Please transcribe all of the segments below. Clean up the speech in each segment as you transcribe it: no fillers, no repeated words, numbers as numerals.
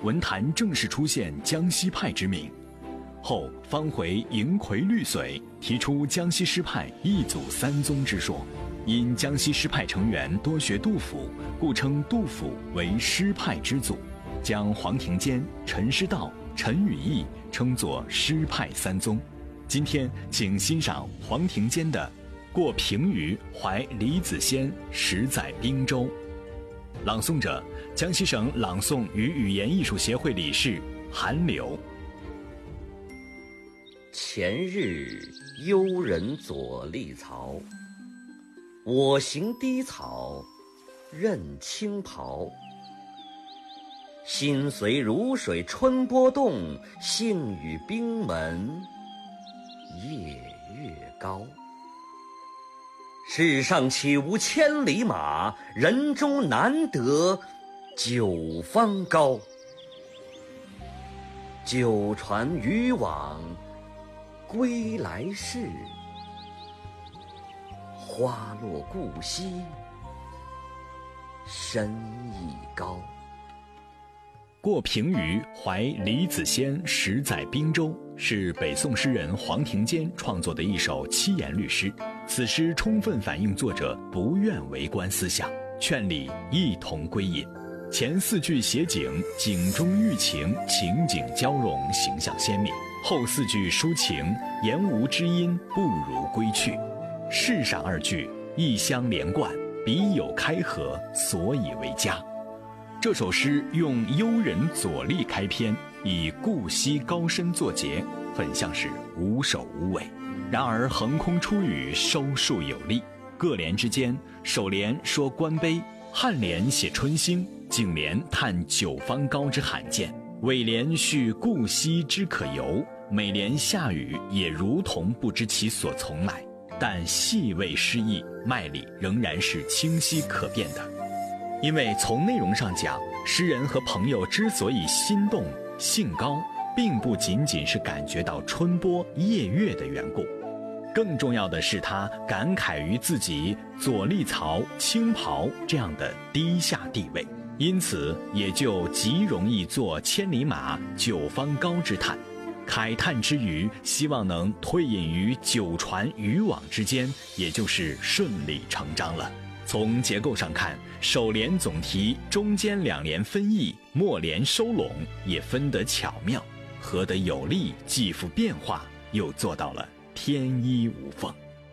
文坛正式出现江西派之名。后方回迎魁绿髓，提出江西诗派一祖三宗之说。因江西诗派成员多学杜甫，故称杜甫为诗派之祖，将黄庭坚、陈师道、陈与义称作诗派三宗。今天请欣赏黄庭坚的《过平舆怀李子先时在滨州》，朗诵者江西省朗诵与语言艺术协会理事韩柳。 前日幽人左立曹，我行低草，任轻袍。心随如水春波动，兴与冰门夜月高。世上岂无千里马，人中难得九方高。九船渔网归来时，花落故稀身已高。 过平舆怀李子先时在滨州是北宋诗人黄庭坚创作的一首七言律诗。此诗充分反映作者不愿为官思想，劝礼一同归隐。前四句写景，景中寓情，情景交融，形象鲜明。后四句抒情，言无知音，不如归去。世上二句一相连贯，笔友开合，所以为佳。这首诗用幽人左立开篇，以顾惜高深作结，很像是无首无尾。然而横空出语，收束有力。各联之间，首联说官卑，颔联写春兴，颈联叹九方高之罕见，尾联叙顾惜之可由，每联下语也如同不知其所从来，但细微诗意，脉理仍然是清晰可辨的。因为从内容上讲，诗人和朋友之所以心动兴高，并不仅仅是感觉到春波夜月的缘故，更重要的是他感慨于自己左立曹、轻袍这样的低下地位，因此也就极容易作千里马、九方高之叹。慨叹之余，希望能退隐于九船渔网之间，也就是顺理成章了。从结构上看，首联总题，中间两联分义，末联收拢，也分得巧妙，合得有力，既富变化，又做到了天衣无缝。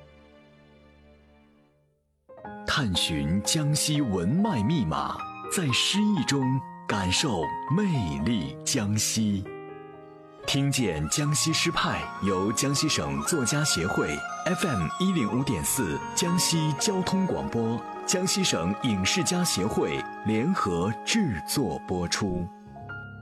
探寻江西文脉密码，在诗意中感受魅力江西。听见江西诗派由江西省作家协会 FM105.4 江西交通广播、江西省影视家协会联合制作播出。